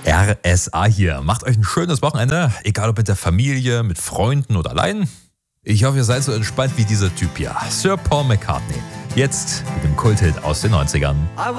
RSA hier. Macht euch ein schönes Wochenende, egal ob mit der Familie, mit Freunden oder allein. Ich hoffe, ihr seid so entspannt wie dieser Typ hier, Sir Paul McCartney. Jetzt mit dem Kulthit aus den 90ern.